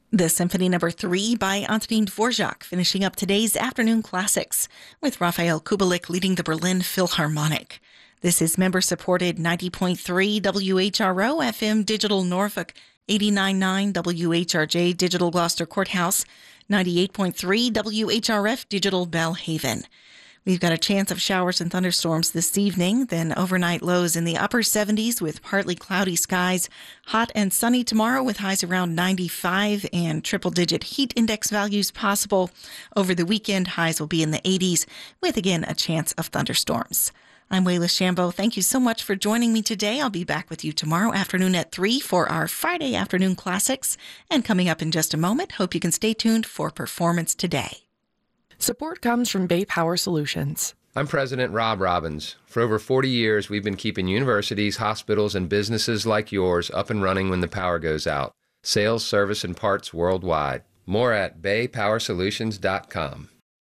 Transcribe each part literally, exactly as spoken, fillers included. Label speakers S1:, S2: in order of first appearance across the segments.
S1: The Symphony Number three by Antonin Dvorak, finishing up today's afternoon classics, with Raphael Kubelik leading the Berlin Philharmonic. This is member-supported ninety point three W H R O F M Digital Norfolk, eighty-nine point nine W H R J Digital Gloucester Courthouse, ninety-eight point three W H R F Digital Bellhaven. We've got a chance of showers and thunderstorms this evening, then overnight lows in the upper seventies with partly cloudy skies. Hot and sunny tomorrow with highs around ninety-five and triple-digit heat index values possible. Over the weekend, highs will be in the eighties with, again, a chance of thunderstorms. I'm Wayla Shambo. Thank you so much for joining me today. I'll be back with you tomorrow afternoon at three for our Friday afternoon classics. And coming up in just a moment, hope you can stay tuned for Performance Today.
S2: Support comes from Bay Power Solutions.
S3: I'm President Rob Robbins. For over forty years, we've been keeping universities, hospitals, and businesses like yours up and running when the power goes out. Sales, service, and parts worldwide. More at bay power solutions dot com.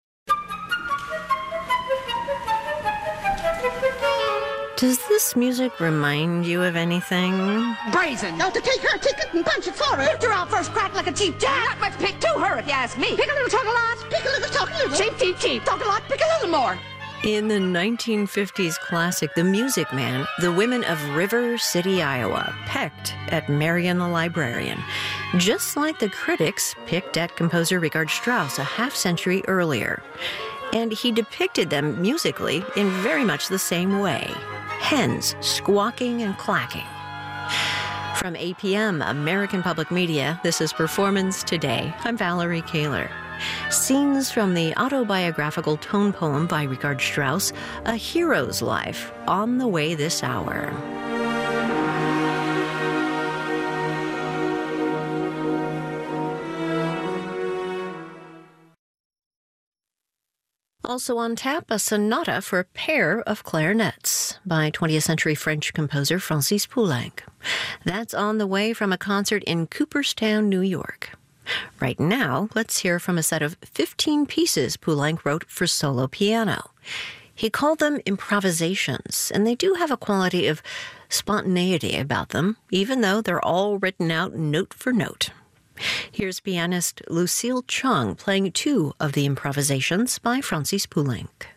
S4: Does this music remind you of anything?
S5: Brazen. Now to take her ticket and punch it for her. Lift her out first, crack like a cheap jack. Not much pick to her, if you ask me. Pick a little, talk a lot. Pick a little, talk a little. Cheap, cheap, cheap. Talk a lot, pick a little more.
S4: In the nineteen fifties classic, The Music Man, the women of River City, Iowa, pecked at Marian the Librarian, just like the critics picked at composer Richard Strauss a half-century earlier. And he depicted them musically in very much the same way. Hens squawking and clacking. From A P M, American Public Media, this is Performance Today. I'm Valerie Kaler. Scenes from the autobiographical tone poem by Richard Strauss, A Hero's Life, on the way this hour. Also on tap, a sonata for a pair of clarinets by twentieth century French composer Francis Poulenc. That's on the way from a concert in Cooperstown, New York. Right now, let's hear from a set of fifteen pieces Poulenc wrote for solo piano. He called them improvisations, and they do have a quality of spontaneity about them, even though they're all written out note for note. Here's pianist Lucille Chung playing two of the improvisations by Francis Poulenc.